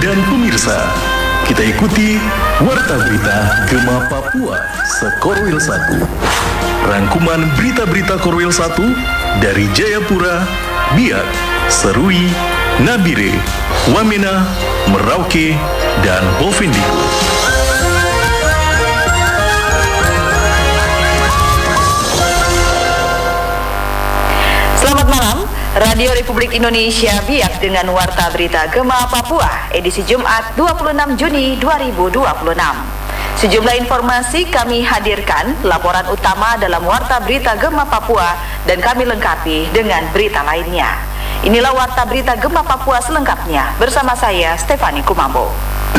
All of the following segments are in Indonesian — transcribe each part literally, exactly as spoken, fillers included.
dan pemirsa, kita ikuti Warta Berita Gema Papua Sekorwil satu. Rangkuman berita-berita Korwil satu dari Jayapura, Biak, Serui, Nabire, Wamena, Merauke, dan Bovendigul. Selamat malam, Radio Republik Indonesia Biak dengan Warta Berita Gema Papua, edisi Jumat dua puluh enam Juni dua ribu dua puluh enam. Sejumlah informasi kami hadirkan, laporan utama dalam Warta Berita Gema Papua, dan kami lengkapi dengan berita lainnya. Inilah Warta Berita Gema Papua selengkapnya, bersama saya Stefani Kumambo.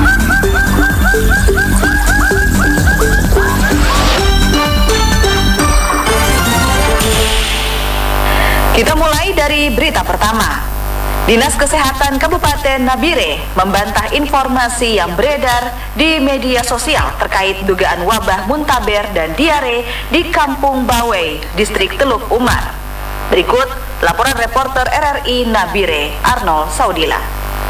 Kita mulai dari berita pertama. Dinas Kesehatan Kabupaten Nabire membantah informasi yang beredar di media sosial terkait dugaan wabah muntaber dan diare di Kampung Bawei, Distrik Teluk Umar. Berikut laporan reporter R R I Nabire, Arnold Saudila.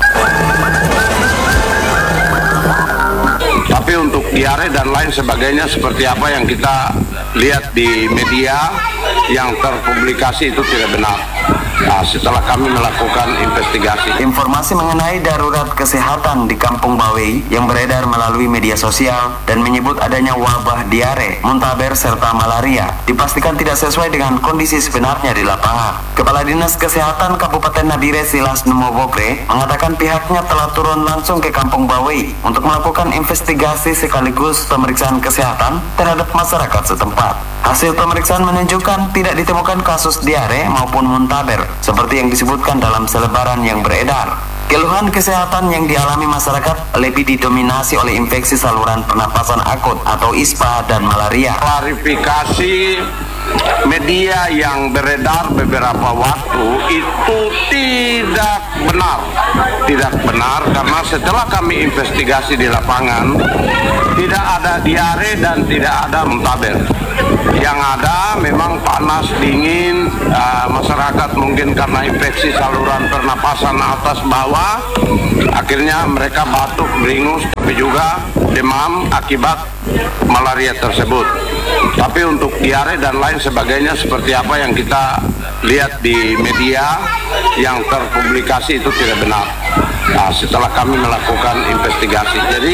Tapi untuk diare dan lain sebagainya seperti apa yang kita lihat di media yang terpublikasi itu tidak benar. Nah, setelah kami melakukan investigasi, informasi mengenai darurat kesehatan di Kampung Bawei yang beredar melalui media sosial dan menyebut adanya wabah diare, muntaber serta malaria dipastikan tidak sesuai dengan kondisi sebenarnya di lapangan. Kepala Dinas Kesehatan Kabupaten Nabire Silas Numobokre mengatakan pihaknya telah turun langsung ke Kampung Bawei untuk melakukan investigasi sekaligus pemeriksaan kesehatan terhadap masyarakat setempat. Hasil pemeriksaan menunjukkan tidak ditemukan kasus diare maupun muntaber seperti yang disebutkan dalam selebaran yang beredar. Keluhan kesehatan yang dialami masyarakat lebih didominasi oleh infeksi saluran pernapasan akut atau I S P A dan malaria. Klarifikasi media yang beredar beberapa waktu itu tidak benar. Tidak benar karena setelah kami investigasi di lapangan tidak ada diare dan tidak ada muntaber. Yang ada memang panas, dingin, uh, masyarakat mungkin karena infeksi saluran pernapasan atas bawah, akhirnya mereka batuk, beringus, tapi juga demam akibat malaria tersebut. Tapi untuk diare dan lain sebagainya seperti apa yang kita lihat di media yang terpublikasi itu tidak benar. Nah, setelah kami melakukan investigasi, jadi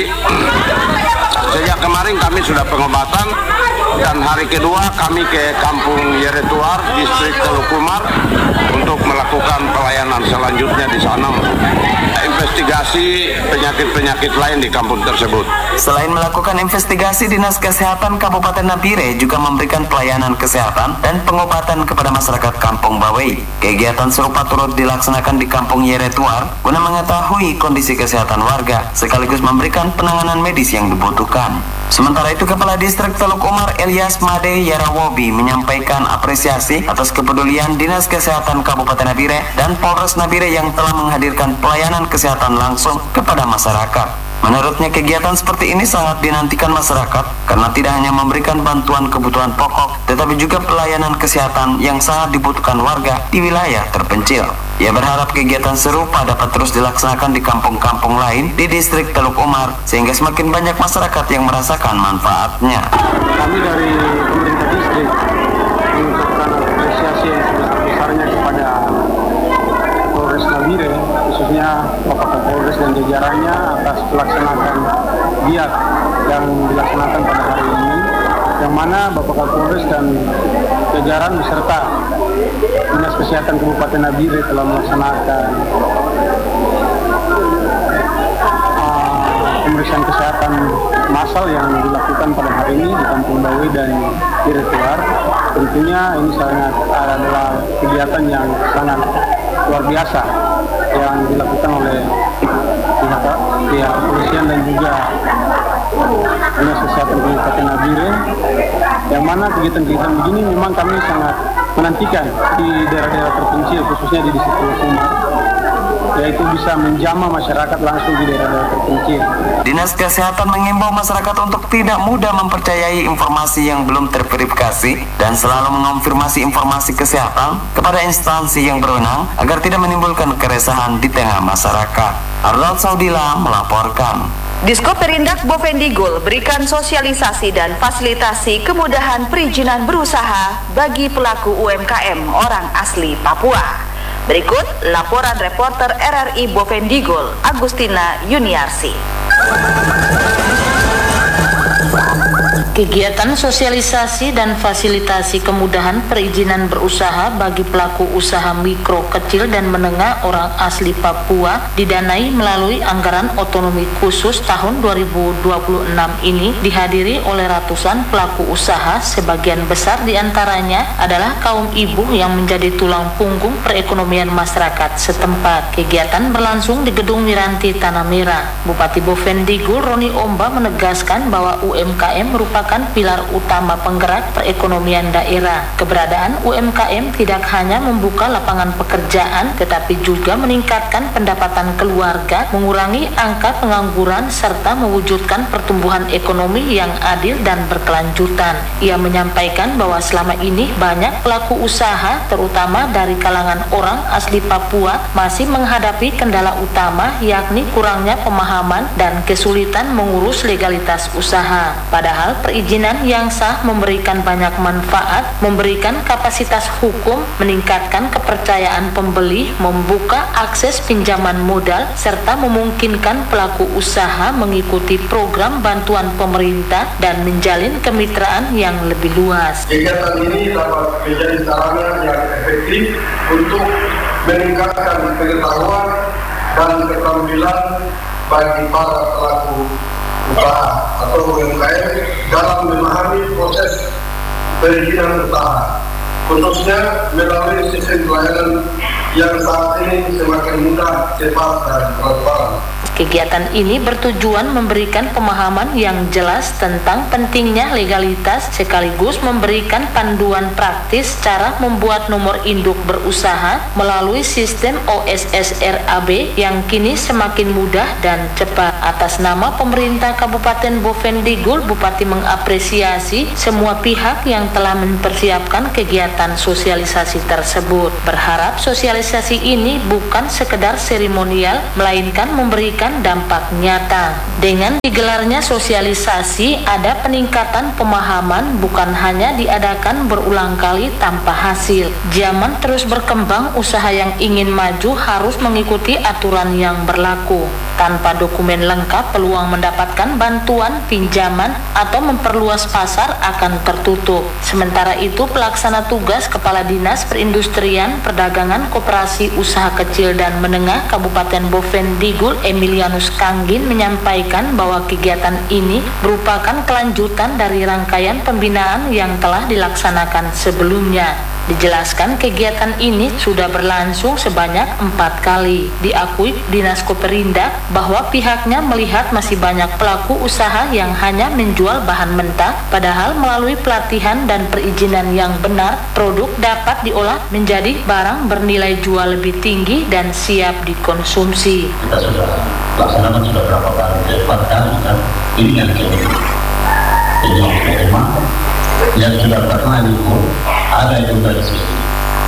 sejak kemarin kami sudah pengobatan dan hari kedua kami ke Kampung Yeretuar, Distrik Teluk Umar untuk melakukan pelayanan selanjutnya di sana untuk investigasi penyakit-penyakit lain di kampung tersebut. Selain melakukan investigasi, Dinas Kesehatan Kabupaten Nabire juga memberikan pelayanan kesehatan dan pengobatan kepada masyarakat Kampung Bawei. Kegiatan serupa turut dilaksanakan di Kampung Yeretuar guna mengetahui kondisi kesehatan warga sekaligus memberikan penanganan medis yang dibutuhkan. Sementara itu, Kepala Distrik Teluk Umar Elias Made Yarawobi menyampaikan apresiasi atas kepedulian Dinas Kesehatan Kabupaten Nabire dan Polres Nabire yang telah menghadirkan pelayanan kesehatan langsung kepada masyarakat. Menurutnya, kegiatan seperti ini sangat dinantikan masyarakat karena tidak hanya memberikan bantuan kebutuhan pokok, tetapi juga pelayanan kesehatan yang sangat dibutuhkan warga di wilayah terpencil. Ia berharap kegiatan serupa dapat terus dilaksanakan di kampung-kampung lain di Distrik Teluk Umar sehingga semakin banyak masyarakat yang merasakan manfaatnya. Kami dari pemerintah distrik mengucapkan apresiasi yang sebesar-besarnya kepada Polres Nabire, khususnya Bapak Kapolres dan jajarannya atas pelaksanaan giat yang dilaksanakan pada hari ini, yang mana Bapak Kapolres dan jajaran beserta Dinas Kesehatan Kabupaten Nabire telah melaksanakan uh, pemeriksaan kesehatan massal yang dilakukan pada hari ini di Kampung Bawei dan Yeretuar. Tentunya ini sangat adalah kegiatan yang sangat luar biasa yang dilakukan oleh pihak pihak kepolisian dan juga Dinas Kesehatan Kabupaten Nabire, yang mana kegiatan-kegiatan begini memang kami sangat menantikan di daerah-daerah terpencil, khususnya di Distrik Teluk Umar. yaitu bisa menjamah masyarakat langsung di daerah-daerah terpencil. Dinas Kesehatan mengimbau masyarakat untuk tidak mudah mempercayai informasi yang belum terverifikasi dan selalu mengonfirmasi informasi kesehatan kepada instansi yang berwenang agar tidak menimbulkan keresahan di tengah masyarakat. Ardal Saudila melaporkan. Diskoperindak Bovendigul berikan sosialisasi dan fasilitasi kemudahan perizinan berusaha bagi pelaku U M K M orang asli Papua. Berikut laporan reporter R R I Bovendigul, Agustina Yuniarsi. Kegiatan sosialisasi dan fasilitasi kemudahan perizinan berusaha bagi pelaku usaha mikro, kecil, dan menengah orang asli Papua didanai melalui anggaran otonomi khusus tahun dua ribu dua puluh enam ini dihadiri oleh ratusan pelaku usaha, sebagian besar diantaranya adalah kaum ibu yang menjadi tulang punggung perekonomian masyarakat setempat. Kegiatan berlangsung di Gedung Miranti Tanah Merah. Bupati Bovendigul Roni Omba menegaskan bahwa U M K M merupakan pilar utama penggerak perekonomian daerah. Keberadaan U M K M tidak hanya membuka lapangan pekerjaan, tetapi juga meningkatkan pendapatan keluarga, mengurangi angka pengangguran, serta mewujudkan pertumbuhan ekonomi yang adil dan berkelanjutan. Ia menyampaikan bahwa selama ini banyak pelaku usaha, terutama dari kalangan orang asli Papua, masih menghadapi kendala utama, yakni kurangnya pemahaman dan kesulitan mengurus legalitas usaha. Padahal perizinan yang sah memberikan banyak manfaat, memberikan kapasitas hukum, meningkatkan kepercayaan pembeli, membuka akses pinjaman modal, serta memungkinkan pelaku usaha mengikuti program bantuan pemerintah dan menjalin kemitraan yang lebih luas. Kegiatan ini dapat menjadi sarana yang efektif untuk meningkatkan pengetahuan dan keterampilan bagi para pelaku usaha atau U M K M dalam memahami proses perizinan usaha, khususnya melalui sistem pelayanan yang saat ini semakin mudah, cepat, dan transparan. Kegiatan ini bertujuan memberikan pemahaman yang jelas tentang pentingnya legalitas, sekaligus memberikan panduan praktis cara membuat nomor induk berusaha melalui sistem O S S R A B yang kini semakin mudah dan cepat. Atas nama pemerintah Kabupaten Bovendigul, Bupati mengapresiasi semua pihak yang telah mempersiapkan kegiatan sosialisasi tersebut. Berharap sosialisasi ini bukan sekedar seremonial, melainkan memberikan dampak nyata. Dengan digelarnya sosialisasi, ada peningkatan pemahaman, bukan hanya diadakan berulang kali tanpa hasil. Zaman terus berkembang, usaha yang ingin maju harus mengikuti aturan yang berlaku. Tanpa dokumen lengkap, peluang mendapatkan bantuan, pinjaman, atau memperluas pasar akan tertutup. Sementara itu, pelaksana tugas Kepala Dinas Perindustrian, Perdagangan, Koperasi Usaha Kecil dan Menengah Kabupaten Bovendigul, Emilianus Kanggin, menyampaikan bahwa kegiatan ini merupakan kelanjutan dari rangkaian pembinaan yang telah dilaksanakan sebelumnya. Dijelaskan kegiatan ini sudah berlangsung sebanyak empat kali. Diakui Dinas Koperindak bahwa pihaknya melihat masih banyak pelaku usaha yang hanya menjual bahan mentah, padahal melalui pelatihan dan perizinan yang benar, produk dapat diolah menjadi barang bernilai jual lebih tinggi dan siap dikonsumsi. Kita sudah laksanakan sudah berapa kali, empat kali kan, ini yang kedua. Ini yang kedua yang sudah pernah diukur, ada juga di sini.